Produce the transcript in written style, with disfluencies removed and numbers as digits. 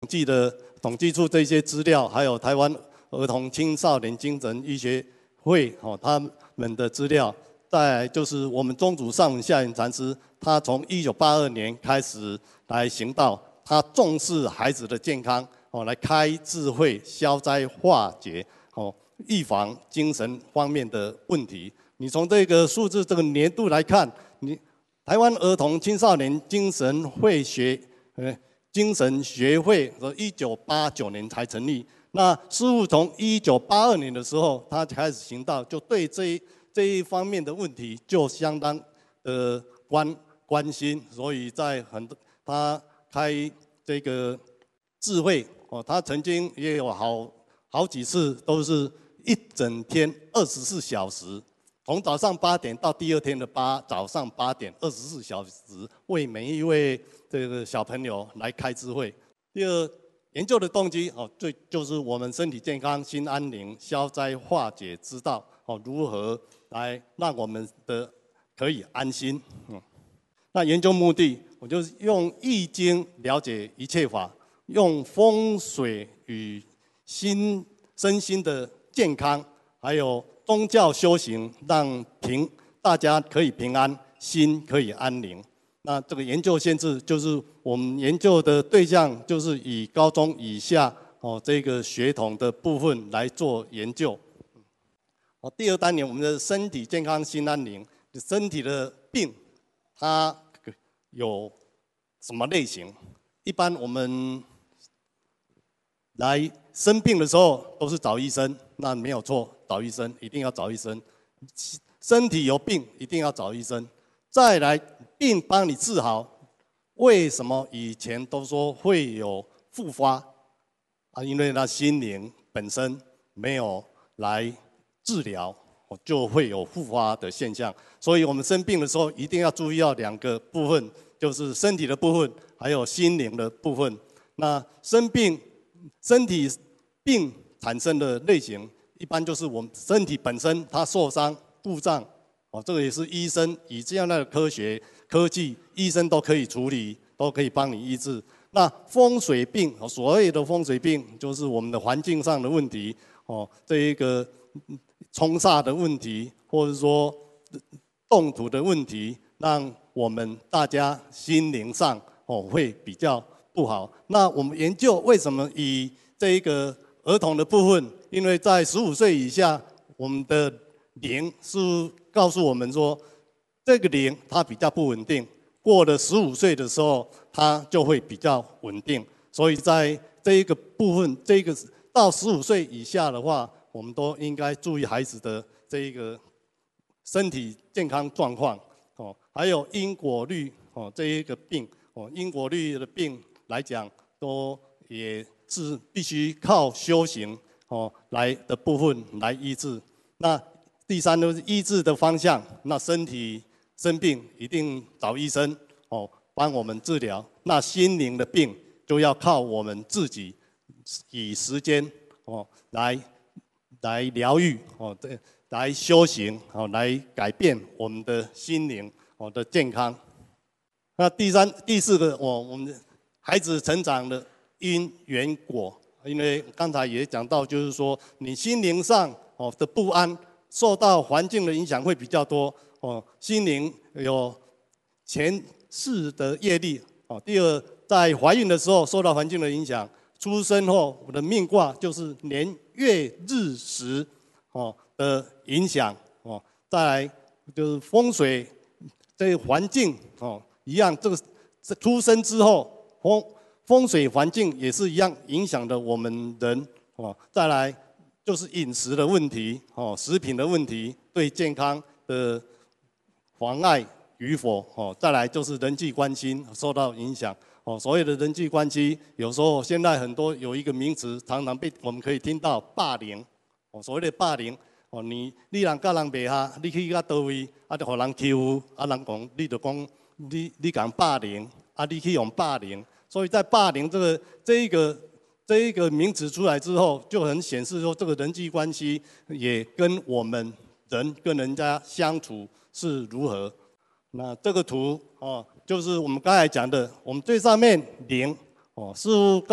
统计出这些资料，还有台湾儿童青少年精神医学会他们的资料。再来就是我们宗主上人下人禅师，他从1982年开始来行道，他重视孩子的健康，来开智慧、消灾化解，预防精神方面的问题。你从这个数字这个年度来看，台湾儿童青少年精神学会1989年才成立。那师父从1982年的时候，他开始行道，就对这一方面的问题就相当的关心，所以在他开这个智慧他曾经也有好几次都是一整天24小时。从早上8点到第二天的早上8点，24小时为每一位这个小朋友来开智慧。第二，研究的动机就是我们身体健康、心安宁、消灾化解之道如何来让我们可以安心。那研究目的，我就是用易经了解一切法，用风水与身心的健康，还有宗教修行，让大家可以平安，心可以安宁。那这个研究限制就是我们研究的对象，就是以高中以下这个学童的部分来做研究。第二单元我们的身体健康心安宁，身体的病它有什么类型？一般我们来生病的时候都是找医生，那没有错，找医生一定要找医生。身体有病一定要找医生。再来，病帮你治好，为什么以前都说会有复发？因为他心灵本身没有来治疗，就会有复发的现象。所以我们生病的时候一定要注意到2个部分，就是身体的部分，还有心灵的部分。那身体病产生的类型，一般就是我们身体本身它受伤故障，这个也是医生以这样的科技，医生都可以处理，都可以帮你医治。那风水病，所谓的风水病，就是我们的环境上的问题，这一个冲煞的问题，或者说动土的问题，让我们大家心灵上会比较不好。那我们研究为什么以这一个儿童的部分，因为在15岁以下，我们的灵是告诉我们说，这个灵它比较不稳定，过了15岁的时候，它就会比较稳定。所以在这一个部分，这个到15岁以下的话，我们都应该注意孩子的这一个身体健康状况还有因果律这一个病因果律的病来讲，都也是必须靠修行来的部分来医治。那第三就是医治的方向，那身体生病一定找医生帮我们治疗。那心灵的病就要靠我们自己以时间来疗愈来修行来改变我们的心灵的健康。那第四个我们孩子成长的因缘果，因为刚才也讲到，就是说你心灵上的不安，受到环境的影响会比较多心灵有前世的业力第二，在怀孕的时候受到环境的影响，出生后我的命卦就是年月日时的影响再来就是风水这个环境一样，这个出生之后风水环境也是一样影响的我们人再来就是饮食的问题食品的问题对健康的妨碍与否再来就是人际关系受到影响所谓的人际关系，有时候现在很多有一个名词，常常我们可以听到霸凌所谓的霸凌你人甲人袂合，你去到倒位就互人欺负人讲你就讲你讲霸凌你去用霸凌，所以在霸凌这一个名词出来之后，就很显示说这个人际关系也跟我们人跟人家相处是如何。那这个图就是我们刚才讲的，我们最上面0是